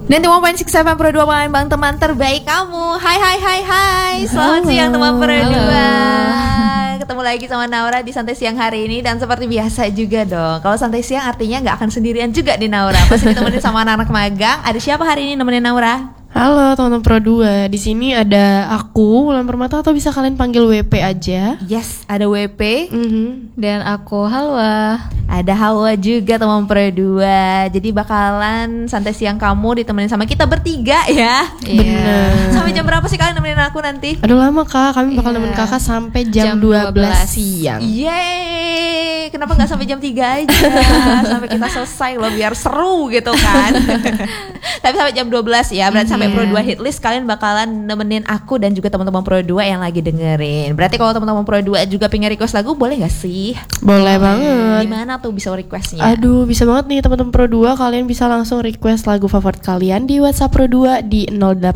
Dan 1.6 FM Pro 2 Palembang, teman terbaik kamu. Hai. Selamat siang teman Pro 2. Ketemu lagi sama Naura di Santai Siang hari ini. Dan seperti biasa juga dong, kalau Santai Siang artinya gak akan sendirian juga di Naura. Pasti ditemenin sama anak-anak magang. Ada siapa hari ini nemenin Naura? Halo teman-teman Pro 2. Di sini ada aku, Wulan Permata, atau bisa kalian panggil WP aja. Yes, ada WP. Dan aku Halwa. Ada Halwa juga teman Pro 2. Jadi bakalan Santai Siang kamu ditemenin sama kita bertiga ya. Bener. Sampai jam berapa sih kalian nemenin aku nanti? Aduh lama kak, kami bakal nemenin kakak sampai jam 12 siang. Yeay, kenapa gak sampai jam 3 aja? Sampai kita selesai loh, biar seru gitu kan. Tapi sampai jam 12 ya, berarti sampai Pro 2 Hitlist kalian bakalan nemenin aku dan juga teman-teman Pro 2 yang lagi dengerin. Berarti kalau teman-teman Pro 2 juga pengen request lagu, boleh gak sih? Boleh banget. Gimana tuh bisa requestnya? Aduh, bisa banget nih teman-teman Pro 2. Kalian bisa langsung request lagu favorit kalian di WhatsApp Pro 2 di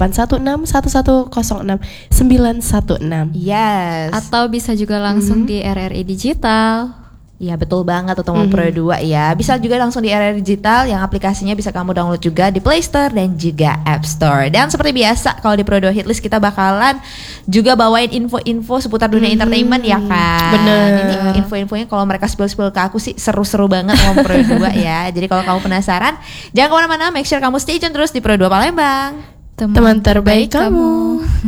08161106 916. Yes. Atau bisa juga langsung di RRI Digital. Iya betul banget tuh teman Pro 2 ya. Bisa juga langsung di RRI Digital yang aplikasinya bisa kamu download juga di Play Store dan juga App Store. Dan seperti biasa kalau di Pro 2 Hitlist kita bakalan juga bawain info-info seputar dunia entertainment ya kan. Bener. Ini info-infonya kalau mereka spill-spill ke aku sih seru-seru banget teman Pro 2 ya. Jadi kalau kamu penasaran, jangan kemana-mana, make sure kamu stay tune terus di Pro 2 Palembang. Teman terbaik kamu.